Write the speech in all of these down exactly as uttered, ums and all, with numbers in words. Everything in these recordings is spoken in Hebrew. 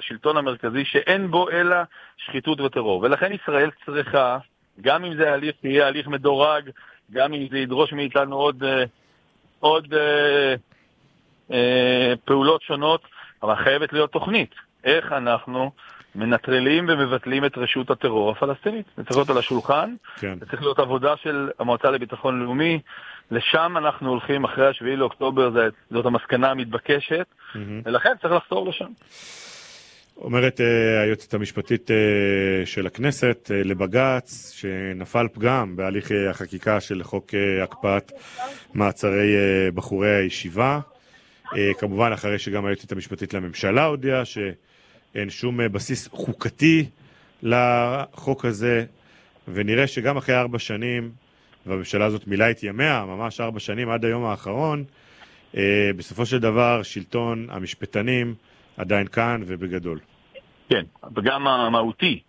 השלטון המרכזי שאין בו אלא שחיתות וטרור. ולכן ישראל צריכה, גם אם זה הליך, יהיה הליך מדורג, גם אם זה ידרוש מאיתנו עוד, עוד אה, אה, פעולות שונות, אבל חייבת להיות תוכנית. איך אנחנו מנטרלים ומבטלים את רשות הטרור הפלסטינית. זה צריך להיות על השולחן, כן. זה צריך להיות עבודה של המועצה לביטחון לאומי, לשם אנחנו הולכים אחרי השביעי לאוקטובר, זאת, זאת המסקנה המתבקשת, mm-hmm. ולכן צריך לחזור לשם. אומרת uh, היועצת המשפטית uh, של הכנסת uh, לבג"ץ, שנפל פגם בהליך uh, החקיקה של חוק uh, הקפאת מעצרי uh, בחורי הישיבה, uh, כמובן אחרי שגם היועצת המשפטית לממשלה הודיעה שאין שום uh, בסיס חוקתי לחוק הזה, ונראה שגם אחרי ארבע שנים, והממשלה הזאת מילאה את ימיה, ממש ארבע שנים עד היום האחרון, אה, בסופו של דבר שלטון המשפטנים עדיין כאן ובגדול. כן, וגם המהותי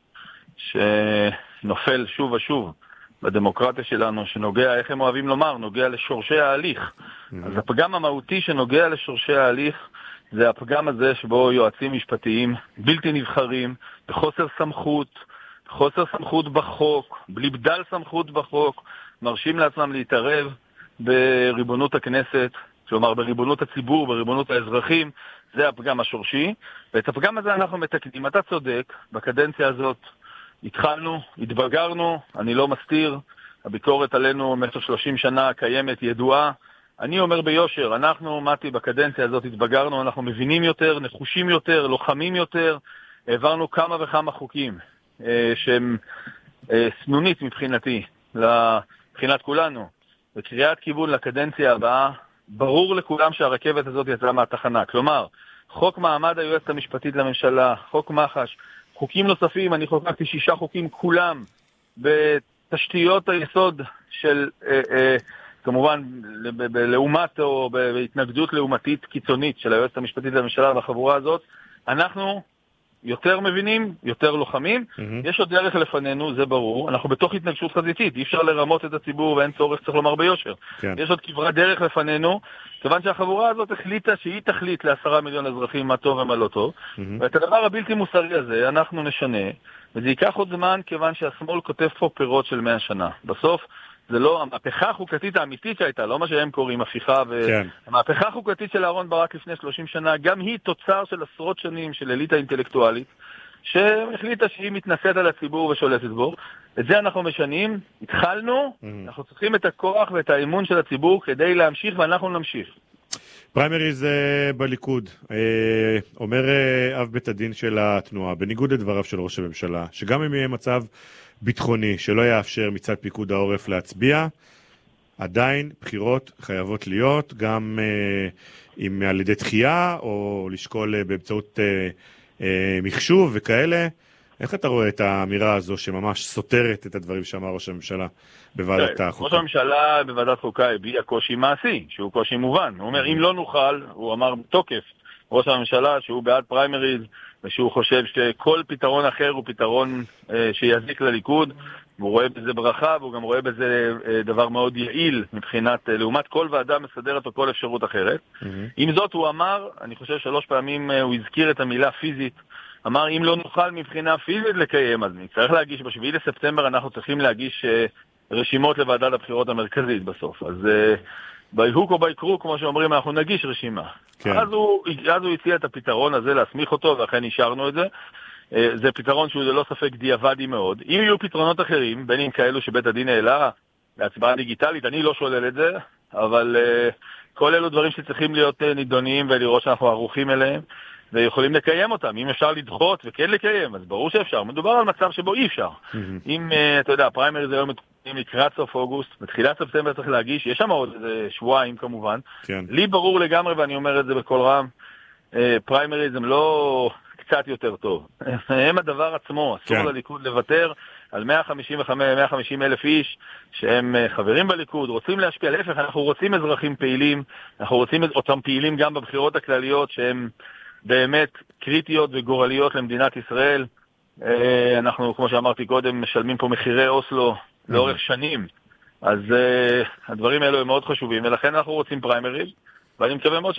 שנופל שוב ושוב בדמוקרטיה שלנו, שנוגע, איך הם אוהבים לומר, נוגע לשורשי ההליך. Mm-hmm. אז הפגם המהותי שנוגע לשורשי ההליך, זה הפגם הזה שבו יועצים משפטיים בלתי נבחרים, בחוסר סמכות, חוסר סמכות בחוק, בלי בדל סמכות בחוק, מרשים לעצמם להתערב בריבונות הכנסת, כלומר בריבונות הציבור, בריבונות האזרחים, זה הפגם השורשי, ואת הפגם הזה אנחנו מתקנים. אתה צודק, בקדנציה הזאת התחלנו, התבגרנו, אני לא מסתיר, הביקורת עלינו במשך שלושים שנה קיימת, ידועה, אני אומר ביושר, אנחנו, מתי, בקדנציה הזאת התבגרנו, אנחנו מבינים יותר, נחושים יותר, לוחמים יותר, העברנו כמה וכמה חוקים אה, שהם אה, סנונית מבחינתי, מבחינת כולנו, בקריאת כיוון לקדנציה הבאה, ברור לכולם שהרכבת הזאת יצאה מהתחנה. כלומר, חוק מעמד היועצת המשפטית לממשלה, חוק מח"ש, חוקים נוספים, אני חוקקתי שישה חוקים כולם בתשתיות היסוד של, אה, אה, כמובן, לעומת או בהתנגדות לעומתית קיצונית של היועצת המשפטית לממשלה והחבורה הזאת. אנחנו יותר מבינים, יותר לוחמים. Mm-hmm. יש עוד דרך לפנינו, זה ברור. אנחנו בתוך התנגשות חזיתית. אי אפשר לרמות את הציבור ואין צורך, צריך לומר ביושר. כן. יש עוד כברת דרך לפנינו, כיוון שהחבורה הזאת החליטה שהיא תחליט לעשרה מיליון אזרחים מה טוב ומה לא טוב. Mm-hmm. ואת הדבר הבלתי מוסרי הזה אנחנו נשנה, וזה ייקח עוד זמן כיוון שהשמאל כותב פה פירות של מאה שנה. בסוף זה לא המהפכה החוקתית האמיתית שהייתה, לא מה שהם קוראים הפיכה, והמהפכה החוקתית של אהרון ברק לפני שלושים שנה, גם היא תוצר של עשרות שנים של אליטה אינטלקטואלית, שהחליטה שהיא מתנשאת על הציבור ושולטת בו. את זה אנחנו משנים, התחלנו, אנחנו צריכים את הכוח ואת האמון של הציבור כדי להמשיך, ואנחנו נמשיך. פריימריז בליכוד, אומר אב בית הדין של התנועה, בניגוד לדבריו של ראש הממשלה, שגם אם יהיה מצב ביטחוני שלא יאפשר מצד פיקוד העורף להצביע, עדיין בחירות חייבות להיות, גם אם על ידי דחייה, או לשקול באמצעות מחשוב וכאלה. איך אתה רואה את האמירה הזו שממש סותרת את הדברים שאמר ראש הממשלה בוועדת החוקה? ראש הממשלה בוועדת חוקה הביע קושי מעשי, שהוא קושי מובן. הוא אומר, אם לא נוכל, הוא אמר תוקף, ראש הממשלה שהוא בעד פריימריז, ושהוא חושב שכל פתרון אחר הוא פתרון אה, שיזיק לליכוד, והוא רואה בזה ברכה, והוא גם רואה בזה אה, דבר מאוד יעיל מבחינת, אה, לעומת כל ועדה מסדרת או כל אפשרות אחרת. Mm-hmm. עם זאת הוא אמר, אני חושב שלוש פעמים אה, הוא הזכיר את המילה פיזית, אמר אם לא נוכל מבחינה פיזית לקיים, אז צריך להגיש, בשביעי לספטמבר אנחנו צריכים להגיש אה, רשימות לוועדת הבחירות המרכזית בסוף. אז אה, ביהוק או ביקרו, כמו שאומרים, אנחנו נגיש רשימה. כן. אז, הוא, אז הוא הציע את הפתרון הזה, להסמיך אותו, ואכן אישרנו את זה. זה פתרון שהוא ללא ספק דיעבדי מאוד. אם יהיו פתרונות אחרים, בין אם כאלו שבית הדין העלה להצבעה דיגיטלית, אני לא שולל את זה, אבל uh, כל אלו דברים שצריכים להיות uh, נידונים ולראות שאנחנו ערוכים אליהם, ויכולים לקיים אותם. אם אפשר לדחות וכן לקיים, אז ברור שאפשר. מדובר על מצב שבו אי אפשר. Mm-hmm. אם, uh, אתה יודע, הפריימריז זה היום מתקיים לקראת סוף אוגוסט, בתחילת ספטמבר צריך להגיש, יש שם עוד איזה שבועיים כמובן. כן. לי ברור לגמרי, ואני אומר את זה בכל רם, uh, פריימריז הם לא קצת יותר טוב. הם הדבר עצמו, אסור כן. לליכוד לוותר על מאה חמישים וחמש מאה וחמישים אלף איש שהם חברים בליכוד, רוצים להשפיע. להפך, אנחנו רוצים אזרחים פעילים, אנחנו רוצים אותם פעילים גם בבחירות הכלליות שהם באמת קריטיות וגורליות למדינת ישראל. אנחנו, כמו שאמרתי קודם, משלמים פה מחירי אוסלו לאורך שנים, אז הדברים האלו הם מאוד חשובים, ולכן אנחנו רוצים פריימריז, ואני מקווה מאוד